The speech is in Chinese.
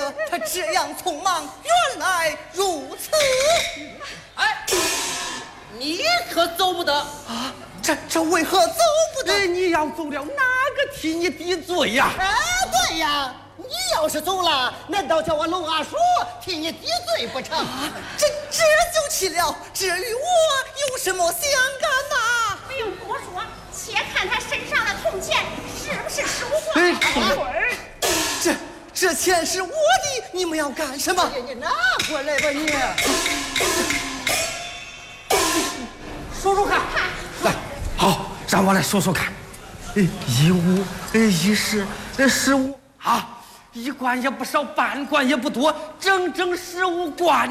得他这样匆忙，原来如此。 哎，你可走不得啊！这为何走不得？ 你要走了，哪个替你抵罪呀？ 对呀，你要是走了，难道叫我龙阿叔替你抵罪不成？ 这就奇了，这与我有什么相干呐？ 不用多说，且看他身上的铜钱是不是属花。 这钱是我的，你们要干什么？ 你拿过来吧你。 说说看，来，好，让我来说说看。15、10、15啊，1贯也不少，半贯也不多，整整15贯。